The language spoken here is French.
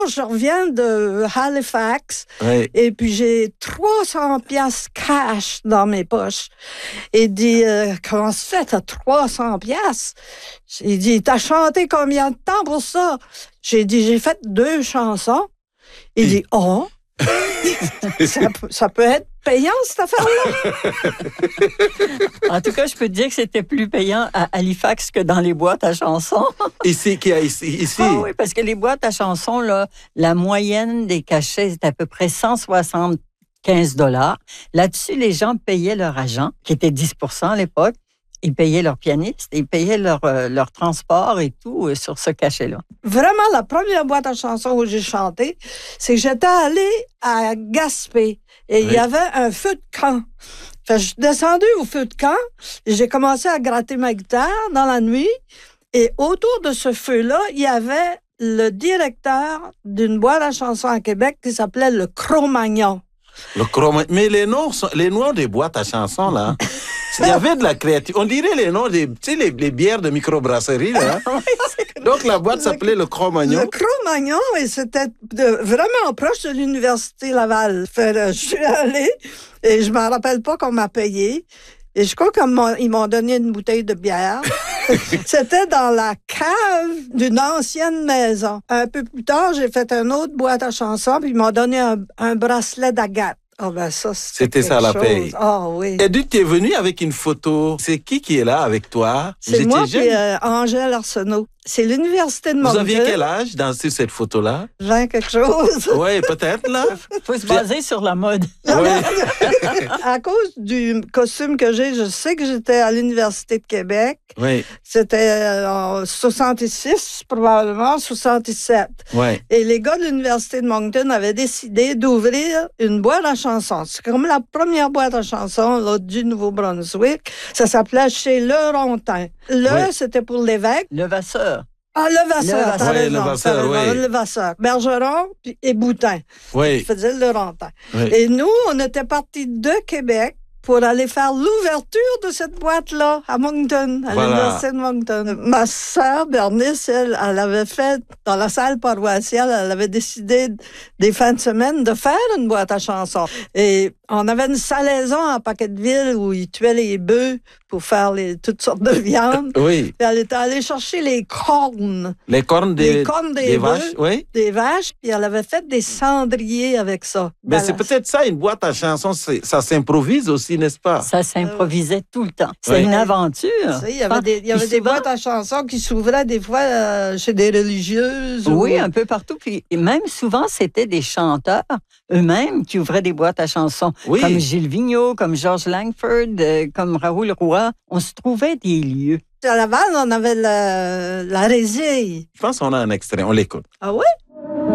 Je reviens de Halifax et puis j'ai 300 piastres cash dans mes poches. Il dit, comment se fait, t'as 300 piastres? Il dit, t'as chanté combien de temps pour ça? J'ai dit, j'ai fait 2 chansons. Il dit, oh, ça peut être payant, cette affaire-là. En tout cas, je peux te dire que c'était plus payant à Halifax que dans les boîtes à chansons. Ici? Ah oui, parce que les boîtes à chansons, là, la moyenne des cachets est à peu près 175 $. Là-dessus, les gens payaient leur agent, qui était 10 % à l'époque. Ils payaient leur pianiste, ils payaient leur transport et tout sur ce cachet-là. Vraiment, la première boîte à chansons où j'ai chanté, c'est que j'étais allée à Gaspé et il y avait un feu de camp. Fait que je suis descendue au feu de camp et j'ai commencé à gratter ma guitare dans la nuit. Et autour de ce feu-là, il y avait le directeur d'une boîte à chansons à Québec qui s'appelait le Cro-Magnon. Mais les noms des boîtes à chansons, là... Il y avait de la créativité. On dirait les noms des, tu sais, les bières de microbrasserie, là. Donc, la boîte s'appelait le Cro-Magnon. Le Cro-Magnon, et c'était vraiment proche de l'Université Laval. Je suis allée, et je m'en rappelle pas qu'on m'a payé. Et je crois qu'ils m'ont donné une bouteille de bière. C'était dans la cave d'une ancienne maison. Un peu plus tard, j'ai fait une autre boîte à chansons, puis ils m'ont donné un bracelet d'agate. Oh ben ça, c'était ça la paye. Oh oui. Edith, tu es venue avec une photo. C'est qui est là avec toi? C'est moi et Angèle Arsenault. C'est l'Université de Moncton. Vous aviez quel âge sur cette photo-là? 20 quelque chose. Oui, peut-être, là. Faut se baser sur la mode. Oui. À cause du costume que j'ai, je sais que j'étais à l'Université de Québec. Oui. C'était en 66, probablement, 67. Oui. Et les gars de l'Université de Moncton avaient décidé d'ouvrir une boîte à chansons. C'est comme la première boîte à chansons là, du Nouveau-Brunswick. Ça s'appelait Chez Levantin. C'était pour l'évêque. Levasseur. Ah, Levasseur, t'as raison. Levasseur. Bergeron et Boutin. Oui. Qui faisait le Laurentin. Oui. Et nous, on était partis de Québec pour aller faire l'ouverture de cette boîte-là à Moncton, à l'Université de Moncton. Ma sœur, Bernice, elle avait fait, dans la salle paroissiale, elle avait décidé des fins de semaine de faire une boîte à chansons. Et on avait une salaison à Paquetteville où ils tuaient les bœufs pour faire toutes sortes de viandes. Oui. Puis elle était allée chercher les cornes. Les cornes des vaches, oui. Des vaches, puis elle avait fait des cendriers avec ça. Mais c'est peut-être ça, une boîte à chansons, ça s'improvise aussi, n'est-ce pas? Ça s'improvisait tout le temps. C'est une aventure. Il y avait des boîtes à chansons qui s'ouvraient des fois chez des religieuses. Oui, un peu partout. Puis même souvent, c'était des chanteurs eux-mêmes qui ouvraient des boîtes à chansons. Oui. Comme Gilles Vigneault, comme Georges Langford, comme Raoul Roy. On se trouvait des lieux. À Laval, on avait la résille. Je pense qu'on a un extrait, on l'écoute. Ah oui?